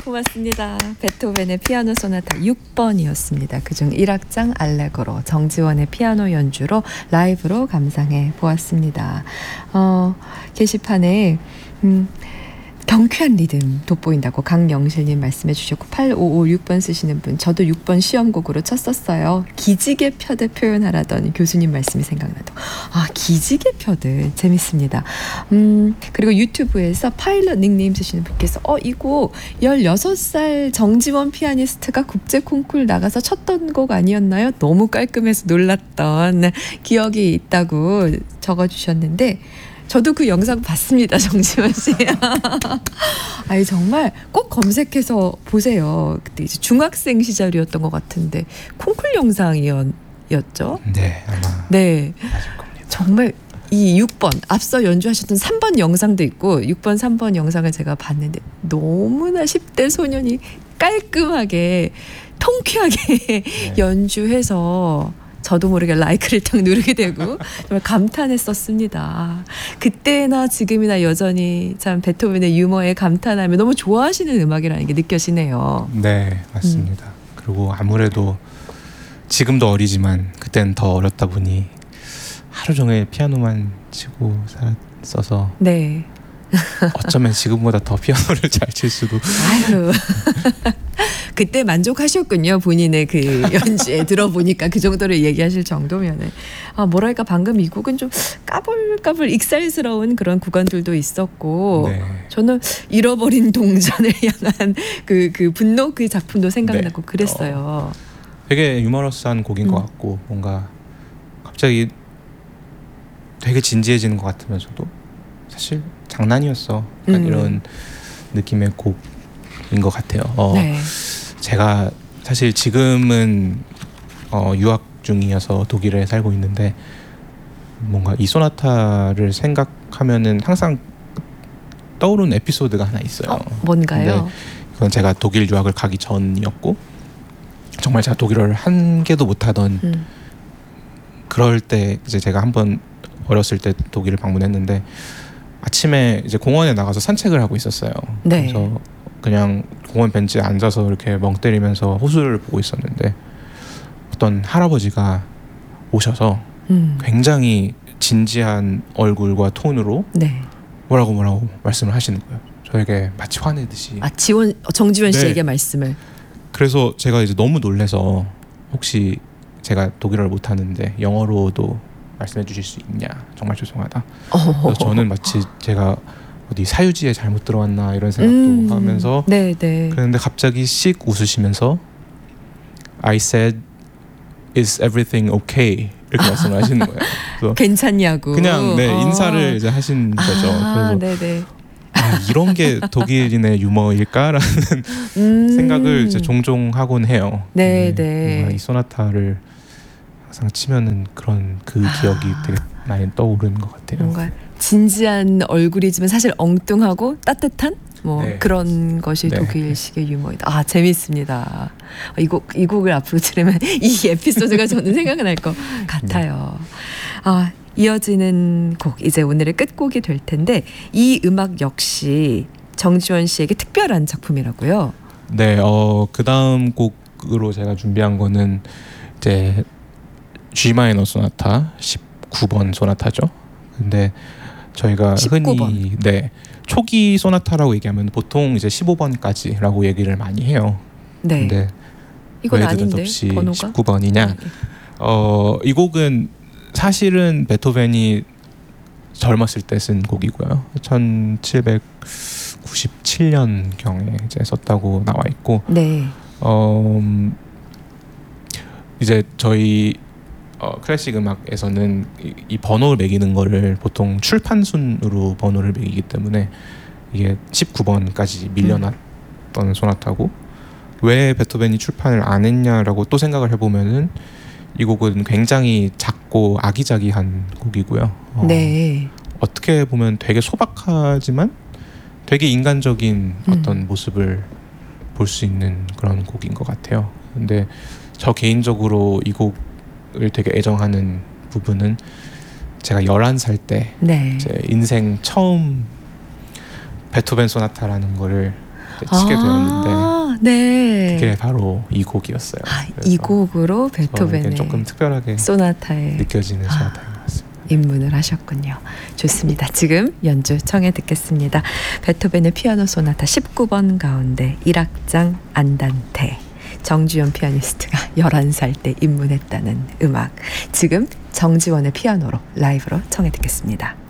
고맙습니다. 베토벤의 피아노 소나타 6번이었습니다. 그중 1악장 알레고로 정지원의 피아노 연주로 라이브로 감상해 보았습니다. 게시판에 경쾌한 리듬 돋보인다고 강영실님 말씀해 주셨고 8556번 쓰시는 분 저도 6번 시험곡으로 쳤었어요. 기지개 펴듯 표현하라던 교수님 말씀이 생각나도 기지개 펴듯 재밌습니다. 그리고 유튜브에서 파일럿 닉네임 쓰시는 분께서 이 곡 16살 정지원 피아니스트가 국제 콩쿠르 나가서 쳤던 곡 아니었나요? 너무 깔끔해서 놀랐던 기억이 있다고 적어주셨는데 저도 그 영상 봤습니다. 정지원 씨. 아니 정말 꼭 검색해서 보세요. 그때 이제 중학생 시절이었던 것 같은데 콩쿨 영상이었죠. 네, 아마 네, 맞을 겁니다. 정말 이 6번 앞서 연주하셨던 3번 영상도 있고 6번, 3번 영상을 제가 봤는데 너무나 10대 소년이 깔끔하게 통쾌하게 네. 연주해서 저도 모르게 라이크를 딱 누르게 되고 정말 감탄했었습니다. 그때나 지금이나 여전히 참 베토벤의 유머에 감탄하며 너무 좋아하시는 음악이라는 게 느껴지네요. 네, 맞습니다. 그리고 아무래도 지금도 어리지만 그때는 더 어렸다 보니 하루 종일 피아노만 치고 살았어서 네. 어쩌면 지금보다 더 피아노를 잘 칠 수도. 아유. 그때 만족하셨군요. 본인의 그 연주에 들어보니까 그 정도를 얘기하실 정도면은 뭐랄까 방금 이 곡은 좀 까불까불 익살스러운 그런 구간들도 있었고 네. 저는 잃어버린 동전을 향한 그 분노 그 작품도 생각나고 네. 그랬어요. 되게 유머러스한 곡인 것 같고 뭔가 갑자기 되게 진지해지는 것 같으면서도 사실 장난이었어. 약간 이런 느낌의 곡인 것 같아요. 네. 제가 사실 지금은 유학 중이어서 독일에 살고 있는데 뭔가 이 소나타를 생각하면은 항상 떠오르는 에피소드가 하나 있어요. 뭔가요? 그건 제가 독일 유학을 가기 전이었고 정말 제가 독일어를 한 개도 못하던 그럴 때 이제 제가 한번 어렸을 때 독일을 방문했는데 아침에 이제 공원에 나가서 산책을 하고 있었어요. 네. 그래서 그냥 공원 벤치에 앉아서 이렇게 멍 때리면서 호수를 보고 있었는데 어떤 할아버지가 오셔서 굉장히 진지한 얼굴과 톤으로 네. 뭐라고 말씀을 하시는 거예요. 저에게 마치 화내듯이. 정지원 네. 씨에게 말씀을. 그래서 제가 이제 너무 놀래서 혹시 제가 독일어를 못하는데 영어로도 말씀해 주실 수 있냐, 정말 죄송하다. 그래서 저는 마치 제가 어디 사유지에 잘못 들어왔나 이런 생각도 하면서 네네. 그런데 갑자기 씩 웃으시면서 I said is everything okay 이렇게 말씀을 하시는 거예요. 그래서 괜찮냐고. 그냥 인사를 이제 하신 거죠. 그래서 네네. 이런 게 독일인의 유머일까라는 생각을 이제 종종 하곤 해요. 네네. 이 소나타를 항상 치면은 그런 그 기억이 되게 많이 떠오르는 것 같아요. 뭔가 진지한 얼굴이지만 사실 엉뚱하고 따뜻한 네. 그런 것이 네. 독일식의 유머이다. 재밌습니다. 이 곡을 앞으로 들으면 이 에피소드가 저는 생각날 것 같아요. 이어지는 곡 이제 오늘의 끝곡이 될 텐데 이 음악 역시 정지원 씨에게 특별한 작품이라고요. 네, 그 다음 곡으로 제가 준비한 거는 이제 G 마이너 소나타 19번 소나타죠. 근데 저희가 19번. 흔히 초기 소나타라고 얘기하면 보통 이제 15번까지라고 얘기를 많이 해요. 네. 근데 이건 왜 아닌데 느닷없이 번호가 19번이냐? 이 곡은 사실은 베토벤이 젊었을 때 쓴 곡이고요. 1797년 경에 이제 썼다고 나와 있고, 네. 이제 저희 클래식 음악에서는 이 번호를 매기는 거를 보통 출판순으로 번호를 매기기 때문에 이게 19번까지 밀려났던 소나타고 왜 베토벤이 출판을 안 했냐라고 또 생각을 해보면은 이 곡은 굉장히 작고 아기자기한 곡이고요. 네. 어떻게 보면 되게 소박하지만 되게 인간적인 어떤 모습을 볼 수 있는 그런 곡인 것 같아요. 근데 저 개인적으로 이 곡을 되게 애정하는 부분은 제가 11살 때 네. 제 인생 처음 베토벤 소나타라는 거를 치게 되었는데 네. 그게 바로 이 곡이었어요. 이 곡으로 베토벤의 조금 특별하게 소나타에 느껴지는 소나타인 것 같습니다. 입문을 하셨군요. 좋습니다. 지금 연주 청해 듣겠습니다. 베토벤의 피아노 소나타 19번 가운데 1악장 안단테. 정주현 피아니스트가 11살 때 입문했다는 음악. 지금 정지원의 피아노로 라이브로 청해 듣겠습니다.